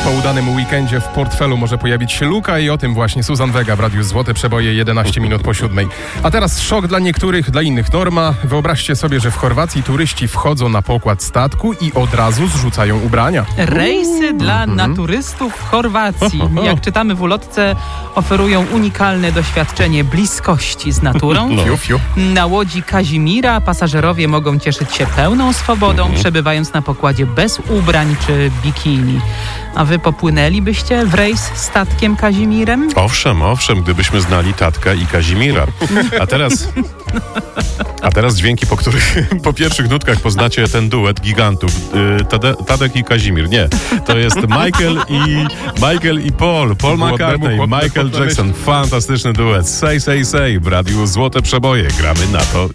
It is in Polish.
Po udanym weekendzie w portfelu może pojawić się luka i o tym właśnie Suzanne Vega w Radiu Złote Przeboje 11 minut po 7. A teraz szok dla niektórych, dla innych norma. Wyobraźcie sobie, że w Chorwacji turyści wchodzą na pokład statku i od razu zrzucają ubrania. Rejsy dla naturystów w Chorwacji. Jak czytamy w ulotce, oferują unikalne doświadczenie bliskości z naturą. Na łodzi Kazimira pasażerowie mogą cieszyć się pełną swobodą, przebywając na pokładzie bez ubrań czy bikini. A wy popłynęlibyście w rejs statkiem Kazimirem? Owszem, gdybyśmy znali Tatka i Kazimira. A teraz dźwięki, po których po pierwszych nutkach poznacie ten duet gigantów. Tadek i Kazimir. Nie, to jest Michael i Paul McCartney, Michael Jackson. Fantastyczny duet. Say, w Radiu Złote Przeboje. Gramy na to